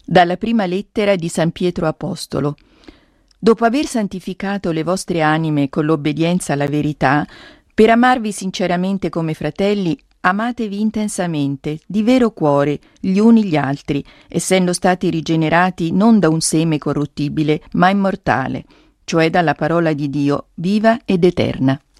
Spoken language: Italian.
Dalla prima lettera di San Pietro Apostolo. Dopo aver santificato le vostre anime con l'obbedienza alla verità, per amarvi sinceramente come fratelli, amatevi intensamente, di vero cuore, gli uni gli altri, essendo stati rigenerati non da un seme corruttibile, ma immortale, cioè dalla parola di Dio, viva ed eterna.